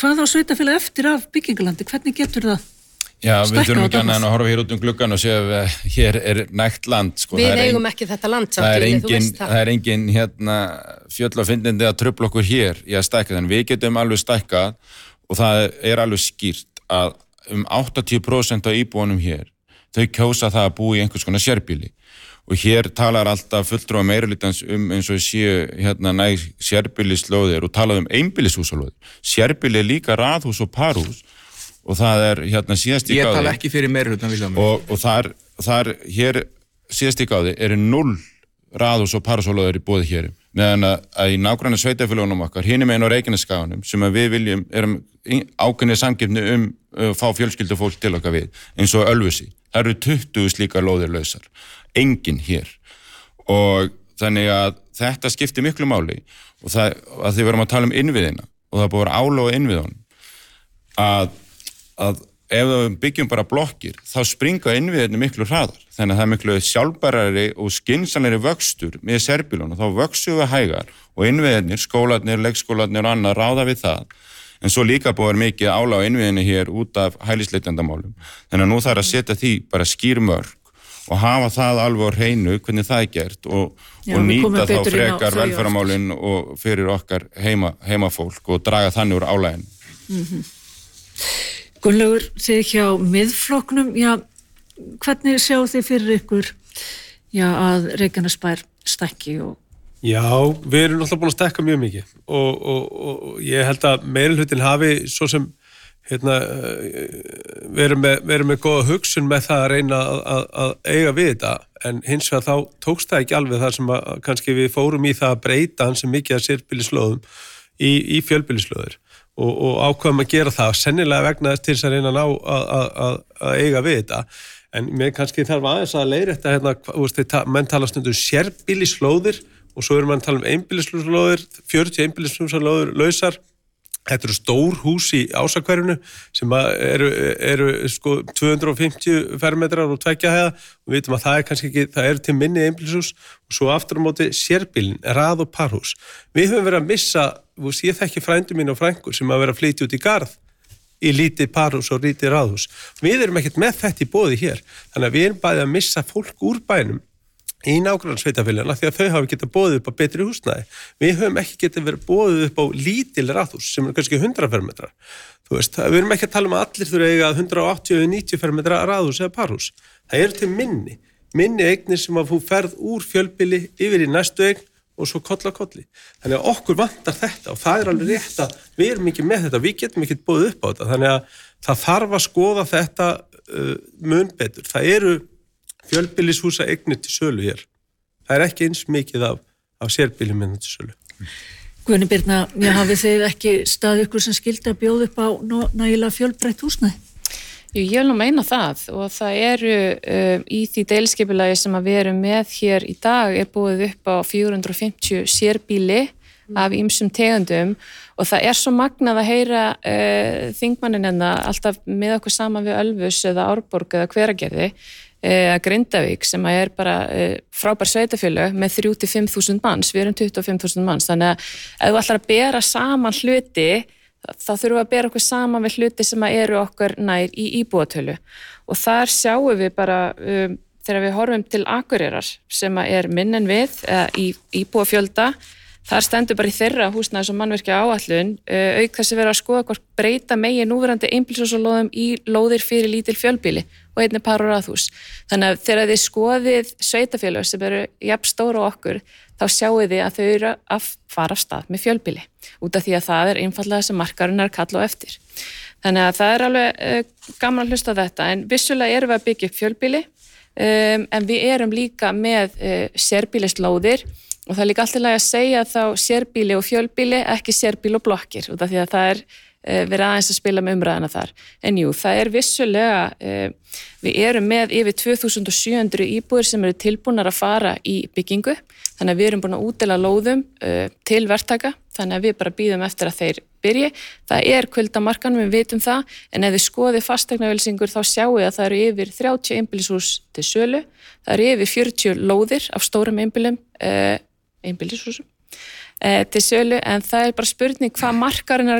hvað á sveitarfélag eftir af byggingalandi? Hvernig getur það Já, við stækkað þurfum á ekki annað en Dalvík? að horfa hér út gluggann og sé að hér nægt land. Sko. Við eigum ekki þetta land samt, þú veist það. Það er engin fjöll og fyndindi að trufla okkur hér í að stækka, þannig við getum alveg stækkað og það er alveg skýrt að 80% af íbúunum hér, þau kjósa það að búa í einhvers konar sérbýli. Og hér talar alltaf fulltrúa meirihlutans eins og séu næg sérbýlislóðir og talað einbýlishúsalóðir. Sérbýli er líka raðhús og parhús og það er síðast í gáði. Ég tala ekki fyrir meirihlutan Vilhjálmur. Og þar hér síðast í gáði eru 0 raðhús og parhúsalóðir í boði hér. Meðan að í nágranna sveitafélögunum okkar, hinum einu á Reykjanesskaganum, sem að við erum ákveðnir samkeppni fá fjölskyldufólk til okkar við, eins og Ölfusi. Það eru 20 slíkar lóðir lausar. Engin hér. Og þannig að þetta skiptir miklu máli og það að því við erum að tala innviðina og það er búið að vera álag á innviðunum að ef við byggjum bara blokkir þá springa innviðinni miklu hraðar. Þannig að það er miklu sjálfbærari og skynsamlegri vöxtur með sérbýlunum. Þá vöxum við hægar og innviðinir, skólarnir, leikskólarnir og annað ráða við það. En svo líka búið mikið álag á innviðinni hér út af hælisleitendamálum. Þannig að nú þarf að setja því bara skýr mörk og hafa það alveg á hreinu hvernig það er gert og nýta þá frekar velferðarmálin og fyrir okkar heimafólk og draga þannig úr álaginu. Gunnlaugur, þið hjá Miðflokknum, hvernig sjáu þið fyrir ykkur að Reykjanesbær stækki og Já, við erum náttúrulega búin að stækka mjög mikið og ég held að meirihlutin hafi svo sem verið með góða hugsun með það að reyna að eiga við þetta en hins vegar þá tókst það ekki alveg þar sem að kannski við fórum í það að breyta hans mikið af sérbýlislóðum í fjölbýlislóðir og ákveðum að gera það sennilega vegna þess til þess að reyna að ná að eiga við þetta en mér kannski þarf aðeins að leiðrétta menn tala stundum sérbýlislóðir og svo erum við að tala einbýlislóðir 40 einbýlislóðir lausar. Þetta eru stór hús í Ásakverfinu sem eru sko 250 fermetrar og 2 hæða og við veitum að það er kannski ekki, það eru til minni einbýlishús og svo aftur á móti sérbýlin, rað og parhús. Við höfum verið að missa, ég þekki frændur mín og frængur sem að vera að flytja út í garð í lítið parhús og lítið raðhús. Við erum ekkert með þetta í boði hér, þannig að við erum bæði að missa fólk úr bænum í nágrannasveitafélagana því að þau hafi getað boðið upp á betri húsnæði. Við höfum ekki getað verið boðið upp á lítil raðhús sem er kannski 100 fermetrar. Þú veist, við erum ekki að tala um að allir þurfa eiga 180-90 fermetra raðhús eða parhús. Það eru til minni eignir sem að þú ferð úr fjölbýli yfir í næstu eign og svo koll á kolli. Þannig að okkur vantar þetta og það er alveg rétt að við erum ekki með þetta, við getum ekki boðið upp á þetta. Þannig að það þarf að skoða þetta mun betur. Það eru fjölbýlishúsa eignir til sölu hér. Það er ekki eins mikið af sérbýlum til sölu. Guðni Birna, hafið þið ekki staðið ykkur sem skildi að bjóða upp á nægilega fjölbreytt húsnæði? Jú, ég vil nú meina það og það eru í því deiliskipulagi sem að við erum með hér í dag er búið upp á 450 sérbýli af ýmsum tegundum og það er svo magnað að heyra þingmanninn alltaf með okkur saman við Ölfus eða Árborg eða Hveragerði að Grindavík sem er bara frábær sveitafélög með 3-5 þúsund manns, við erum 25.000 manns, þannig að ef þú ætlar að bera saman hluti, þá þurfum við að bera okkur saman við hluti sem eru okkar nær í íbúatölu og þar sjáum við bara þegar við horfum til Akureyrar sem er minn en við í íbúafjölda, þar stendur bara í þeirra húsnæðis og mannvirkja áætlun auk þess að vera að skoða hvort breyta megi núverandi einbýlishúsalóðum í lóðir fyrir lítil fjölbýli og einnig par og raðhús. Þannig að þegar þið skoðið sveitafélög sem eru jafn stóra á okkur, þá sjáið þið að þau eru að fara af stað með fjölbýli út af því að það er einfaldlega sem markaðurinn er að kalla á eftir. Þannig að það er alveg gaman að hlusta á þetta en vissulega erum við að byggja upp fjölbýli en við erum líka með sérbýlislóðir og það er líka alltaf lagi að segja þá sérbýli og fjölbýli, ekki sérbýli og blokkir út af því að það er verið aðeins að spila með umræðina þar. En jú, það er vissulega, við erum með yfir 2700 íbúðir sem eru tilbúnar að fara í byggingu, þannig að við erum búin að útdeila lóðum til verktaka, þannig að við bara bíðum eftir að þeir byrji. Það er kuldamarkanum, við vitum það, en ef þið skoðið fasteignaauglýsingur þá sjáu að það eru yfir 30 einbýlishús til sölu, það eru yfir 40 lóðir af stórum einbýlishúsum til sölu, en það er bara spurning hvað markarinn er